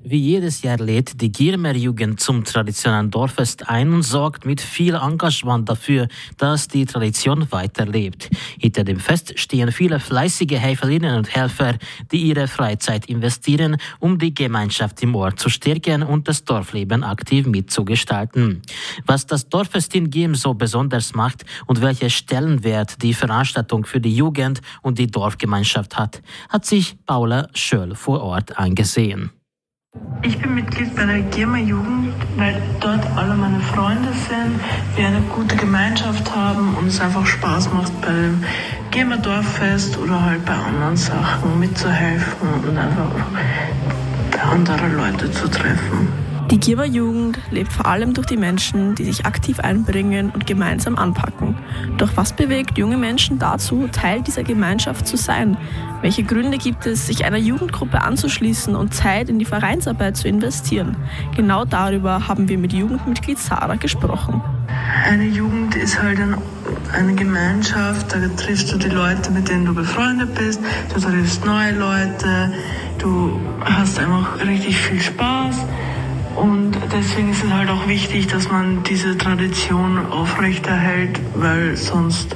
Wie jedes Jahr lädt die Giermer Jugend zum traditionellen Dorffest ein und sorgt mit viel Engagement dafür, dass die Tradition weiterlebt. Hinter dem Fest stehen viele fleißige Helferinnen und Helfer, die ihre Freizeit investieren, um die Gemeinschaft im Ort zu stärken und das Dorfleben aktiv mitzugestalten. Was das Dorffest in Giem so besonders macht und welchen Stellenwert die Veranstaltung für die Jugend und die Dorfgemeinschaft hat sich Paula Schöll vor Ort angesehen. Ich bin Mitglied bei der Giermer Jugend, weil dort alle meine Freunde sind, wir eine gute Gemeinschaft haben und es einfach Spaß macht beim Giermer Dorffest oder halt bei anderen Sachen mitzuhelfen und einfach andere Leute zu treffen. Die Giermer Jugend lebt vor allem durch die Menschen, die sich aktiv einbringen und gemeinsam anpacken. Doch was bewegt junge Menschen dazu, Teil dieser Gemeinschaft zu sein? Welche Gründe gibt es, sich einer Jugendgruppe anzuschließen und Zeit in die Vereinsarbeit zu investieren? Genau darüber haben wir mit Jugendmitglied Sarah gesprochen. Eine Jugend ist halt eine Gemeinschaft, da triffst du die Leute, mit denen du befreundet bist, du triffst neue Leute, du hast einfach richtig viel Spaß. Und deswegen ist es halt auch wichtig, dass man diese Tradition aufrechterhält, weil sonst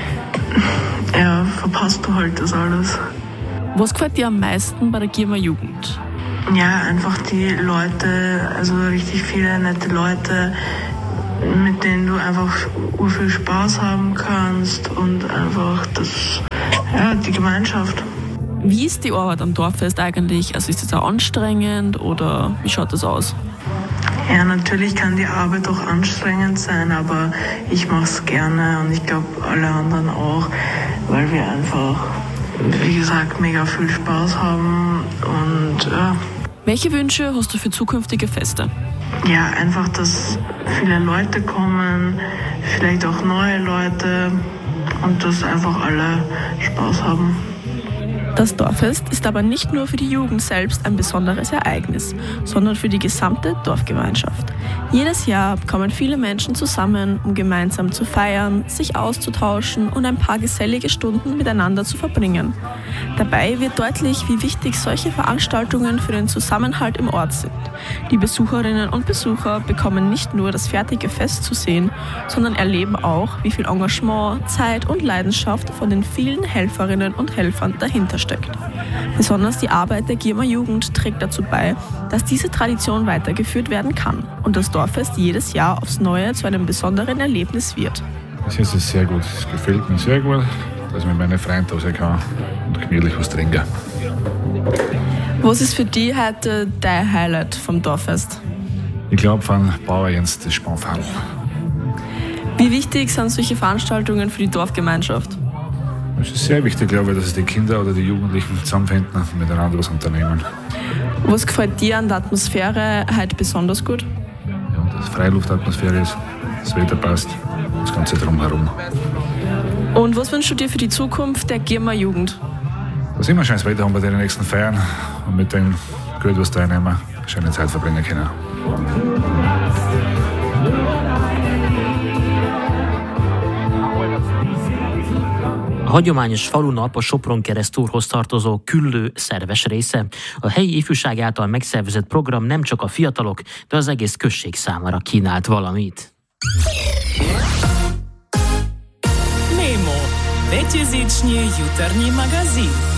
verpasst du halt das alles. Was gefällt dir am meisten bei der Giermer Jugend? Ja, einfach die Leute, also richtig viele nette Leute, mit denen du einfach viel Spaß haben kannst und einfach die Gemeinschaft. Wie ist die Arbeit am Dorffest eigentlich? Also ist es auch anstrengend oder wie schaut das aus? Ja, natürlich kann die Arbeit auch anstrengend sein, aber ich mache es gerne und ich glaube alle anderen auch, weil wir einfach, wie gesagt, mega viel Spaß haben und ja. Welche Wünsche hast du für zukünftige Feste? Ja, einfach, dass viele Leute kommen, vielleicht auch neue Leute und dass einfach alle Spaß haben. Das Dorffest ist aber nicht nur für die Jugend selbst ein besonderes Ereignis, sondern für die gesamte Dorfgemeinschaft. Jedes Jahr kommen viele Menschen zusammen, um gemeinsam zu feiern, sich auszutauschen und ein paar gesellige Stunden miteinander zu verbringen. Dabei wird deutlich, wie wichtig solche Veranstaltungen für den Zusammenhalt im Ort sind. Die Besucherinnen und Besucher bekommen nicht nur das fertige Fest zu sehen, sondern erleben auch, wie viel Engagement, Zeit und Leidenschaft von den vielen Helferinnen und Helfern dahinter steckt. Besonders die Arbeit der Giermer Jugend trägt dazu bei, dass diese Tradition weitergeführt werden kann und das Dorffest jedes Jahr aufs Neue zu einem besonderen Erlebnis wird. Es ist sehr gut, es gefällt mir sehr gut, dass ich mit meinen Freunden raus kann und gemütlich was trinken. Was ist für dich heute dein Highlight vom Dorffest? Ich glaube von Bauer Jens das Spanferl. Wie wichtig sind solche Veranstaltungen für die Dorfgemeinschaft? Es ist sehr wichtig, glaube ich, dass die Kinder oder die Jugendlichen zusammenfinden und miteinander was unternehmen. Was gefällt dir an der Atmosphäre heute besonders gut? Ja, dass Freiluftatmosphäre ist, das Wetter passt, das Ganze drumherum. Und was wünschst du dir für die Zukunft der Giermer Jugend? Dass immer schönes Wetter haben bei den nächsten Feiern und mit dem Geld, was teilnehmen, eine schöne Zeit verbringen können. A hagyományos falunap a Sopron keresztúrhoz tartozó Küllő szerves része. A helyi ifjúság által megszervezett program nem csak a fiatalok, de az egész község számára kínált valamit. Nemo. Pятизичный jutarnyi magazin.